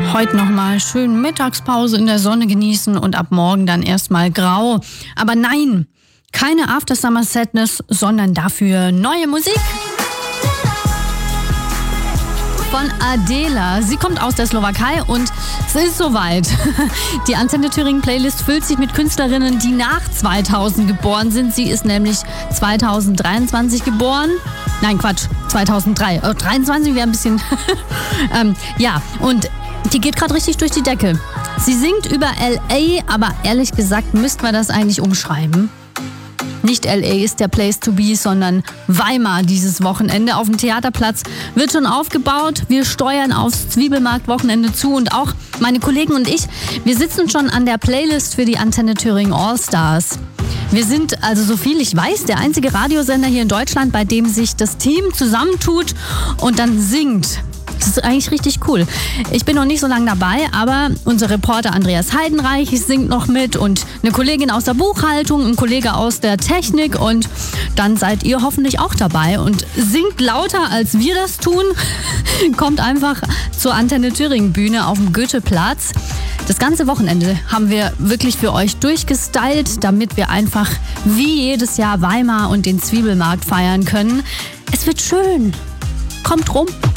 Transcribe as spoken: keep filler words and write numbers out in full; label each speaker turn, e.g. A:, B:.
A: Heute nochmal schön Mittagspause in der Sonne genießen und ab morgen dann erstmal grau. Aber nein, keine After Summer Sadness, sondern dafür neue Musik. Von Adela. Sie kommt aus der Slowakei und es ist soweit. Die Antenne Thüringen Playlist füllt sich mit Künstlerinnen, die nach zweitausend geboren sind. Sie ist nämlich zweitausenddreiundzwanzig geboren. Nein, Quatsch, zweitausenddrei. Oh, dreiundzwanzig wäre ein bisschen... ähm, ja, und die geht gerade richtig durch die Decke. Sie singt über L A, aber ehrlich gesagt müssten wir das eigentlich umschreiben. Nicht L A ist der Place to be, sondern Weimar dieses Wochenende. Auf dem Theaterplatz wird schon aufgebaut. Wir steuern aufs Zwiebelmarkt-Wochenende zu und auch meine Kollegen und ich, wir sitzen schon an der Playlist für die Antenne Thüringen All-Stars. Wir sind, also so viel ich weiß, der einzige Radiosender hier in Deutschland, bei dem sich das Team zusammentut und dann singt. Das ist eigentlich richtig cool. Ich bin noch nicht so lange dabei, aber unser Reporter Andreas Heidenreich singt noch mit und eine Kollegin aus der Buchhaltung, ein Kollege aus der Technik und dann seid ihr hoffentlich auch dabei und singt lauter, als wir das tun. Kommt einfach zur Antenne Thüringen Bühne auf dem Goetheplatz. Das ganze Wochenende haben wir wirklich für euch durchgestylt, damit wir einfach wie jedes Jahr Weimar und den Zwiebelmarkt feiern können. Es wird schön. Kommt rum.